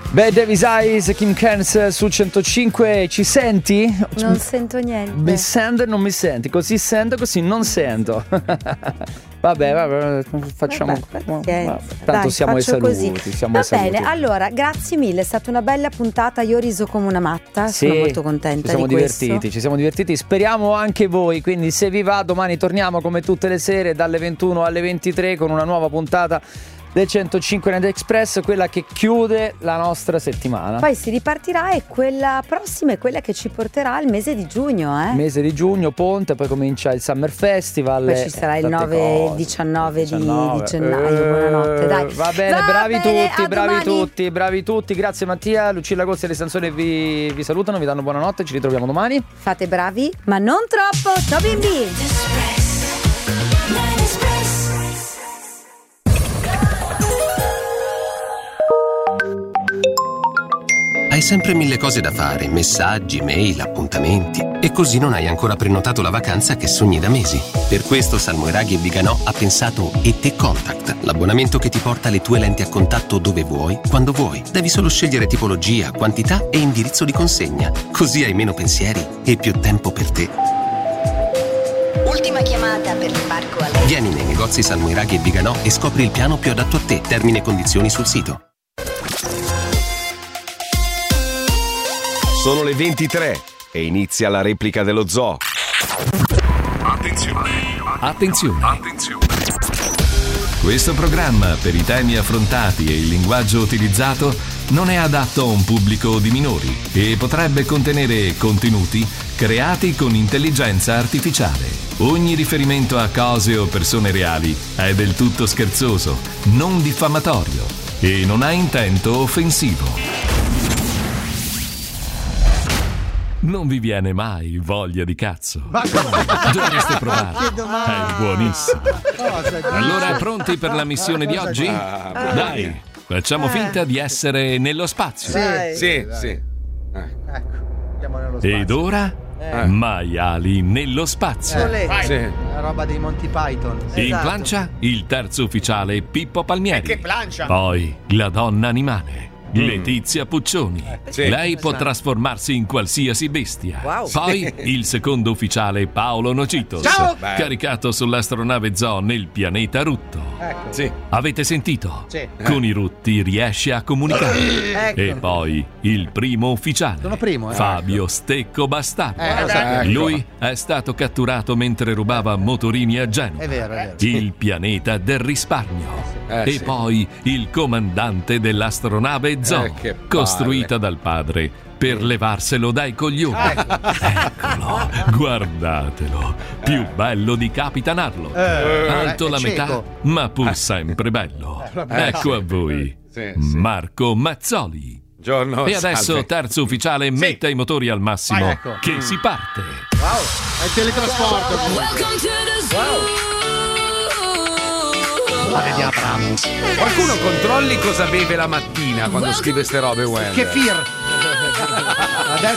Beh, Davis Eyes, Kim Carnes su 105, ci senti? Non sento niente. Mi sento e non mi senti, così sento, così non sento. Vabbè, facciamo. Tanto dai, siamo ai saluti. Va bene, allora, grazie mille, è stata una bella puntata, io ho riso come una matta, sì, sono molto contenta di questo. Ci siamo divertiti, speriamo anche voi, quindi se vi va domani torniamo come tutte le sere dalle 21 alle 23 con una nuova puntata del 105 Night Express, quella che chiude la nostra settimana. Poi si ripartirà e quella prossima è quella che ci porterà al mese di giugno. Mese di giugno, ponte, poi comincia il Summer Festival. Poi ci sarà il 9 e 19 di gennaio. Buonanotte, dai. Va bene, bravi tutti. Grazie Mattia, Lucilla Gozzi e le Sansone vi salutano, vi danno buonanotte, ci ritroviamo domani. Fate bravi, ma non troppo. Ciao bimbi! Hai sempre mille cose da fare, messaggi, mail, appuntamenti, e così non hai ancora prenotato la vacanza che sogni da mesi. Per questo Salmoiraghi e Viganò ha pensato ET Contact, l'abbonamento che ti porta le tue lenti a contatto dove vuoi, quando vuoi. Devi solo scegliere tipologia, quantità e indirizzo di consegna. Così hai meno pensieri e più tempo per te. Ultima chiamata per l'imbarco a lei. Vieni nei negozi Salmoiraghi e Viganò e scopri il piano più adatto a te. Termini e condizioni sul sito. Sono le 23 e inizia la replica dello zoo. Attenzione. Questo programma, per i temi affrontati e il linguaggio utilizzato, non è adatto a un pubblico di minori e potrebbe contenere contenuti creati con intelligenza artificiale. Ogni riferimento a cose o persone reali è del tutto scherzoso, non diffamatorio e non ha intento offensivo. Non vi viene mai voglia di cazzo? Dovreste provare. È buonissimo. Allora, pronti per la missione di oggi? Dai, facciamo finta di essere nello spazio. Sì. Ecco, andiamo nello spazio. Ed ora? Maiali nello spazio. La roba dei Monty Python. In plancia il terzo ufficiale Pippo Palmieri. Che plancia? Poi la donna animale Letizia Puccioni. Lei può trasformarsi in qualsiasi bestia. Poi il secondo ufficiale Paolo Nocitos. Ciao! Caricato sull'astronave Zoo nel pianeta Rutto. Avete sentito? Con i Rutti riesce a comunicare. E poi il primo ufficiale. Sono primo, Fabio Stecco Bastardo. Lui è stato catturato mentre rubava motorini a Genova. È vero. Il pianeta del risparmio. E poi il comandante dell'astronave Zoo, costruita dal padre per levarselo dai coglioni. Eccolo, guardatelo, più bello di Capitan Harlock. Alto la metà, ma pur sempre bello. Ecco a voi Marco Mazzoli. E adesso terzo ufficiale, metta i motori al massimo, che si parte. È il teletrasporto. Qualcuno controlli cosa beve la mattina quando scrive ste robe, Kefir. Adesso